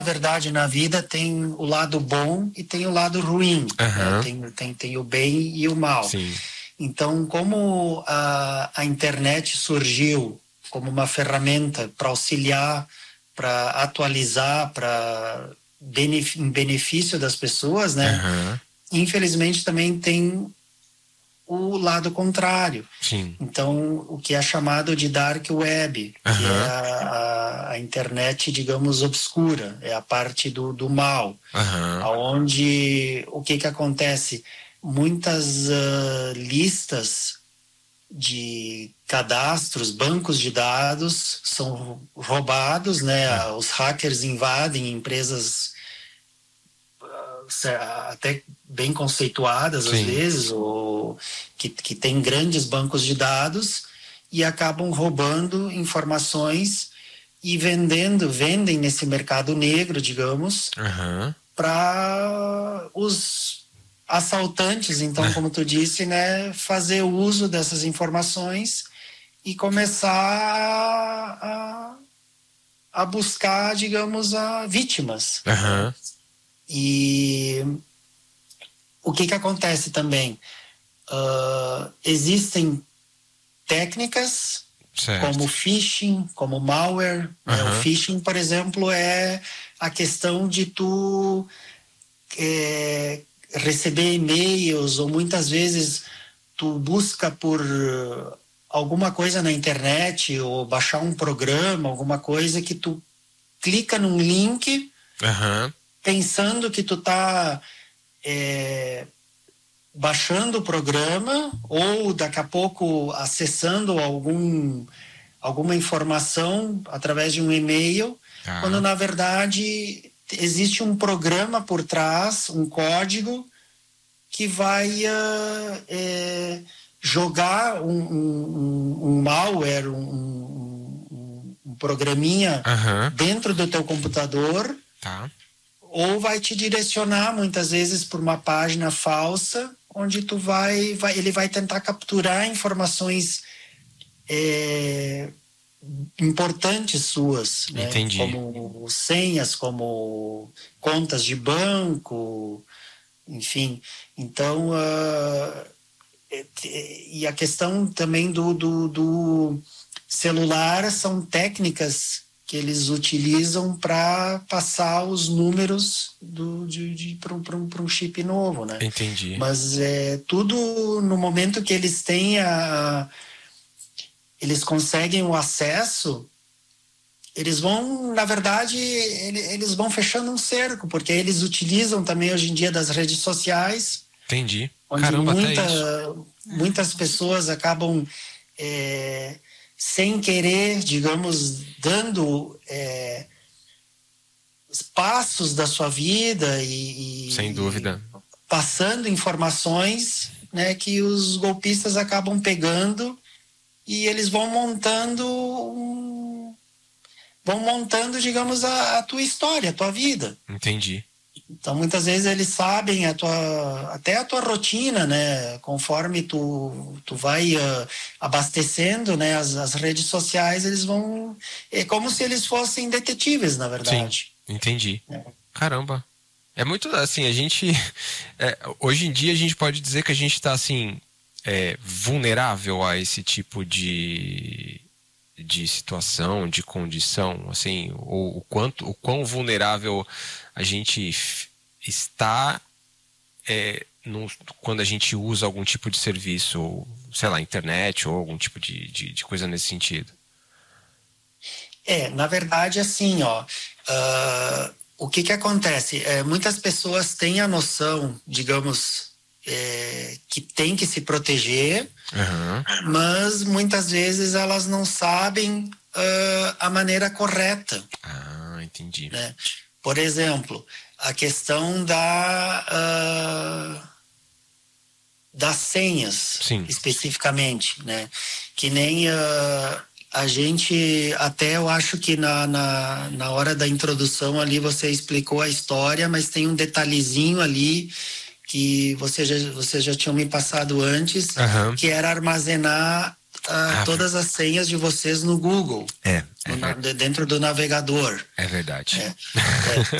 verdade, na vida tem o lado bom e tem o lado ruim, né? Tem o bem e o mal. Sim. Então, como a internet surgiu como uma ferramenta para auxiliar, para atualizar, em benefício das pessoas, né? Infelizmente também tem o lado contrário. Sim. Então, o que é chamado de dark web, que é a internet, digamos, obscura, é a parte do mal, onde o que acontece? Muitas listas de cadastros, bancos de dados são roubados, né? Os hackers invadem empresas até bem conceituadas, às vezes, ou que tem grandes bancos de dados e acabam roubando informações e vendem nesse mercado negro, digamos, para os assaltantes, então, como tu disse, né, fazer uso dessas informações e começar a buscar, digamos, vítimas. E o que acontece também? Existem técnicas como phishing, como malware. Né? O phishing, por exemplo, é a questão de tu receber e-mails, ou muitas vezes tu busca por alguma coisa na internet ou baixar um programa, alguma coisa que tu clica num link pensando que tu tá baixando o programa ou daqui a pouco acessando alguma informação através de um e-mail, quando na verdade existe um programa por trás, um código que vai jogar um malware, um programinha dentro do teu computador, ou vai te direcionar muitas vezes por uma página falsa, onde ele vai tentar capturar informações importantes suas, né? Como senhas, como contas de banco, enfim. Então, e a questão também do celular são técnicas que eles utilizam para passar os números para um chip novo, né? Entendi. Mas tudo no momento que eles têm eles conseguem o acesso, eles vão, na verdade, eles vão fechando um cerco, porque eles utilizam também hoje em dia das redes sociais. Entendi. Onde Caramba, até isso. Muitas pessoas acabam sem querer, digamos, dando passos da sua vida e sem dúvida, passando informações, né, que os golpistas acabam pegando e eles vão montando, digamos, a tua história, a tua vida. Entendi. Então, muitas vezes eles sabem até a tua rotina, né? Conforme tu vai abastecendo, né? As redes sociais, eles vão... É como se eles fossem detetives, na verdade. Sim, entendi. Caramba. É muito assim, a gente... hoje em dia a gente pode dizer que a gente está, assim, vulnerável a esse tipo de situação, de condição, assim, o quão vulnerável a gente está quando a gente usa algum tipo de serviço, ou, sei lá, internet, ou algum tipo de coisa nesse sentido. Na verdade, assim, o que acontece? Muitas pessoas têm a noção, digamos, que tem que se proteger, mas muitas vezes elas não sabem a maneira correta. Entendi. Né? Por exemplo, a questão das senhas, sim, especificamente, né? Que nem a gente, até eu acho que na hora da introdução ali você explicou a história, mas tem um detalhezinho ali que você já tinha me passado antes, que era armazenar todas as senhas de vocês no Google. É dentro do navegador. É verdade.